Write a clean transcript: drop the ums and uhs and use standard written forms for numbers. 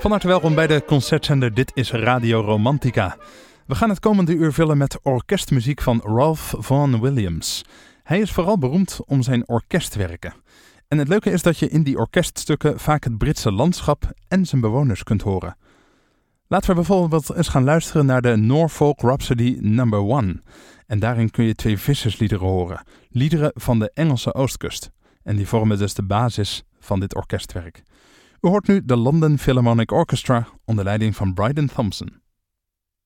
Van harte welkom bij de concertzender Dit is Radio Romantica. We gaan het komende uur vullen met orkestmuziek van Ralph Vaughan Williams. Hij is vooral beroemd om zijn orkestwerken. En het leuke is dat je in die orkeststukken vaak het Britse landschap en zijn bewoners kunt horen. Laten we bijvoorbeeld eens gaan luisteren naar de Norfolk Rhapsody No. 1. En daarin kun je 2 vissersliederen horen. Liederen van de Engelse oostkust. En die vormen dus de basis van dit orkestwerk. U hoort nu de London Philharmonic Orchestra onder leiding van Bryden Thompson.